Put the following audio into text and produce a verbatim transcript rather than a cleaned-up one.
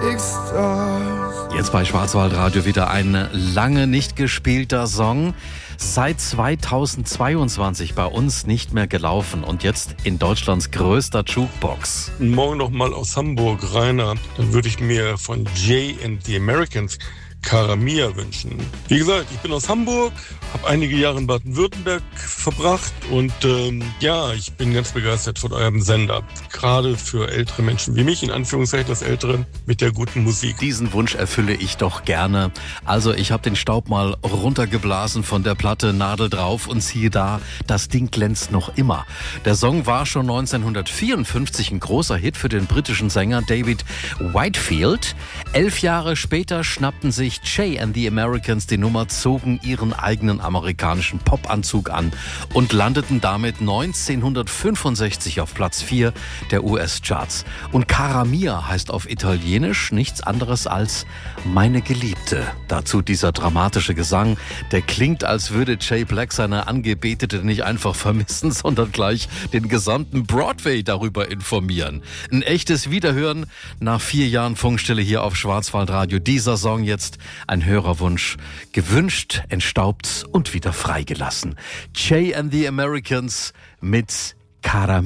Jetzt bei Schwarzwaldradio wieder ein lange nicht gespielter Song. Seit zweitausendzweiundzwanzig bei uns nicht mehr gelaufen und jetzt in Deutschlands größter Jukebox. Morgen noch mal aus Hamburg, Rainer. Dann würde ich mir von Jay and the Americans Cara Mia wünschen. Wie gesagt, ich bin aus Hamburg, habe einige Jahre in Baden-Württemberg verbracht und ähm, ja, ich bin ganz begeistert von eurem Sender. Gerade für ältere Menschen wie mich, in Anführungszeichen das Ältere, mit der guten Musik. Diesen Wunsch erfülle ich doch gerne. Also ich habe den Staub mal runtergeblasen von der Platte, Nadel drauf und siehe da, das Ding glänzt noch immer. Der Song war schon neunzehnhundertvierundfünfzig ein großer Hit für den britischen Sänger David Whitefield. Elf Jahre später schnappten sich Jay and the Americans die Nummer, zogen ihren eigenen amerikanischen Popanzug an und landeten damit neunzehnhundertfünfundsechzig auf Platz vier der U S-Charts. Und Cara Mia heißt auf Italienisch nichts anderes als meine Geliebte. Dazu dieser dramatische Gesang, der klingt, als würde Jay Black seine Angebetete nicht einfach vermissen, sondern gleich den gesamten Broadway darüber informieren. Ein echtes Wiederhören nach vier Jahren Funkstille hier auf Schwarzwaldradio. Dieser Song jetzt ein Hörerwunsch, gewünscht, entstaubt und wieder freigelassen. Jay and the Americans mit Cara